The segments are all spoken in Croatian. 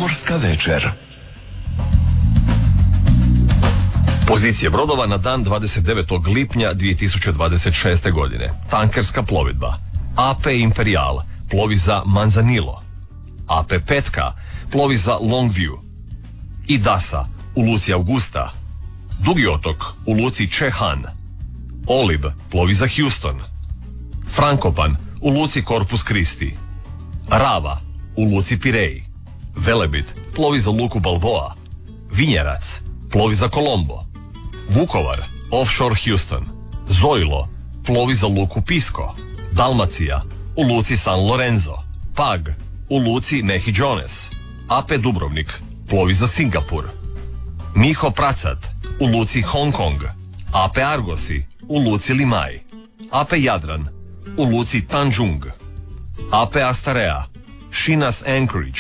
Pomorska večer. Pozicije brodova na dan 29. lipnja 2026. godine. Tankerska plovidba. AP Imperial plovi za Manzanillo. AP Petka plovi za Longview. Idasa u luci Augusta. Dugi otok u luci Čehan. Olib plovi za Houston. Frankopan u luci Corpus Christi. Rava u luci Pirej. Velebit plovi za luku Balboa. Vinjerac plovi za Colombo. Vukovar offshore Houston. Zojlo plovi za luku Pisco. Dalmacija u luci San Lorenzo. Pag u luci Mehiđones. AP Dubrovnik plovi za Singapur. Miho Pracat u luci Hong Kong. AP Argosi u luci Limaj. AP Jadran u luci Tanjung. AP Astarea Šinas Anchorage.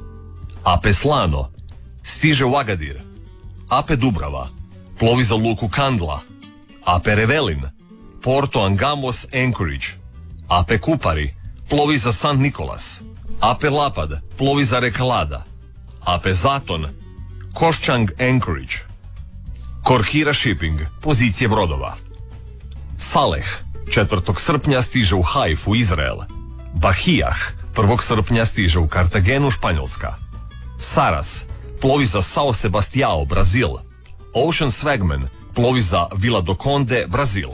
AP Slano stiže u Agadir. AP Dubrava plovi za luku Kandla. AP Revelin Porto Angamos Anchorage. AP Kupari plovi za San Nikolas. AP Lapad plovi za Rekalada. AP Zaton Koščang Anchorage. Korhira Shipping pozicije brodova. Saleh 4. srpnja stiže u Haifu, Izrael. Bahijah 1. srpnja stiže u Kartagenu, Španjolska. Saras plovi za Sao Sebastiao, Brazil. Ocean Swagman plovi za Vila do Conde, Brazil.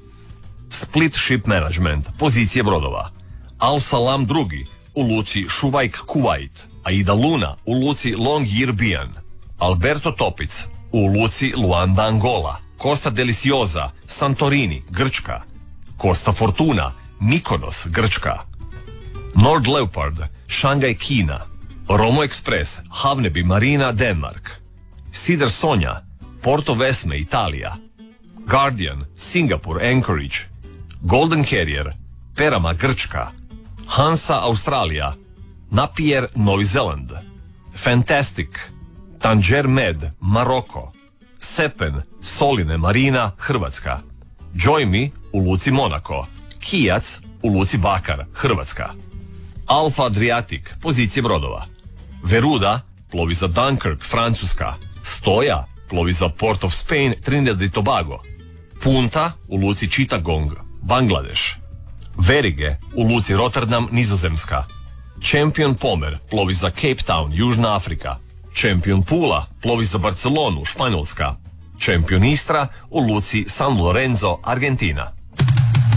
Split Ship Management pozicije brodova. Al Salam II u luci Šuvajk, Kuvajt. Aida Luna u luci Longyearbyen. Alberto Topic u luci Luanda, Angola. Costa Deliciosa, Santorini, Grčka. Costa Fortuna, Mykonos, Grčka. Nord Leopard, Šangaj, Kina. Romo Express, Havneby Marina, Denmark. Sidar Sonja, Porto Vesme, Italija. Guardian, Singapur, Anchorage. Golden Carrier, Perama, Grčka. Hansa, Australija. Napier, Novi Zeland. Fantastic, Tanger Med, Maroko. Sepen, Soline Marina, Hrvatska. Joy Me u luci Monako. Kijac u luci Bakar, Hrvatska. Alfa Adriatic pozicije brodova. Veruda plovi za Dunkirk, Francuska. Stoja plovi za Port of Spain, Trinidad i Tobago. Punta u luci Chittagong, Bangladeš. Verige u luci Rotterdam, Nizozemska. Champion Pomer plovi za Cape Town, Južna Afrika. Champion Pula plovi za Barcelonu, Španjolska. Champion Istra u luci San Lorenzo, Argentina.